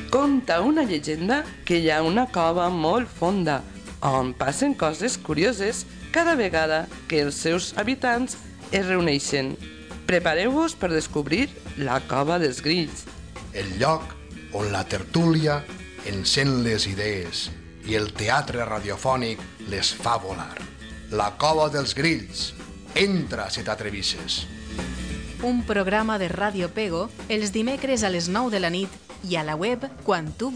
Conta una llegenda que hi ha una cova molt fonda on passen coses curioses cada vegada que els seus habitants es reuneixen. Prepareu-vos per descobrir la cova dels grills. El lloc on la tertúlia encén les idees i el teatre radiofònic les fa volar. La cova dels grills. Entra si t'atrevisses. Un programa de Ràdio Pego els dimecres a les 9 de la nit i a la web quan tu